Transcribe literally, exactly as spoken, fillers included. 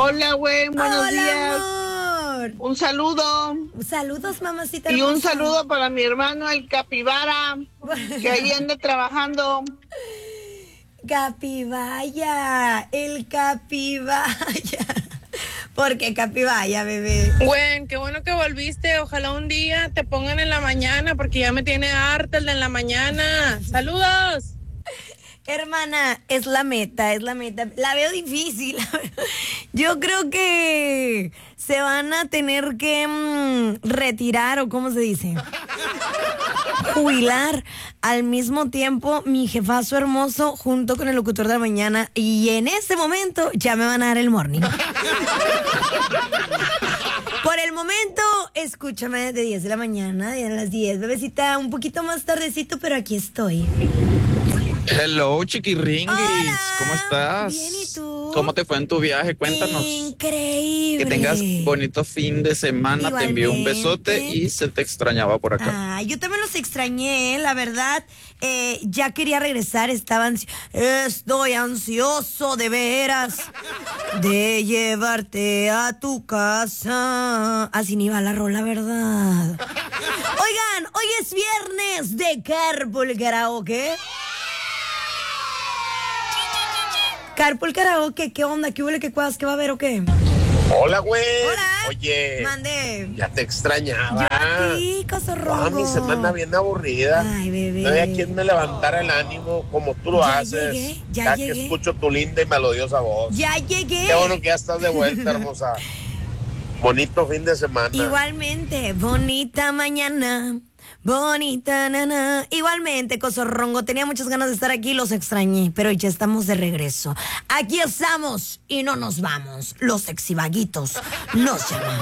Hola, güey, buenos Hola, días. amor. Un saludo. Saludos, mamacita Y un hermosa. saludo para mi hermano, el Capibara, que ahí anda trabajando. Capibaya, el Capibaya. ¿Por qué Capibaya, bebé? Gwen, qué bueno que volviste. Ojalá un día te pongan en la mañana porque ya me tiene harta el de en la mañana. ¡Saludos! Hermana, es la meta, es la meta. La veo difícil. Yo creo que se van a tener que mmm, retirar, o cómo se dice, jubilar al mismo tiempo mi jefazo hermoso junto con el locutor de la mañana. Y en ese momento ya me van a dar el morning. Por el momento, escúchame de diez de la mañana, de las diez, bebecita, un poquito más tardecito, pero aquí estoy. Hello, chiquirringuis. Hola. ¿Cómo estás? Bien, ¿y tú? ¿Cómo te fue en tu viaje? Cuéntanos. Increíble. Que tengas bonito fin de semana. Igualmente. Te envío un besote y se te extrañaba por acá. Ay, yo también los extrañé, la verdad. Eh, ya quería regresar, estaba ansi- Estoy ansioso de veras de llevarte a tu casa. Así ni va la rola, ¿verdad? Oigan, hoy es viernes de Carpool Karaoke. Carpool Karaoke, ¿qué onda? ¿Qué huele? ¿Qué cuas? ¿Qué va a haber o qué? Hola, güey. Hola. Oye, Mande. ya te extrañaba. Yo a ti, cosorrongo. Ah, mi semana bien aburrida. Ay, bebé. No había quien me levantara el ánimo como tú lo Ya haces. llegué, ya Cada llegué. que escucho tu linda y melodiosa voz. Ya llegué. Qué bueno que ya estás de vuelta, hermosa. Bonito fin de semana. Igualmente, bonita mañana, bonita nana. Igualmente, cosorrongo, tenía muchas ganas de estar aquí, los extrañé, pero ya estamos de regreso. Aquí estamos y no nos vamos. Los exivaguitos nos llaman.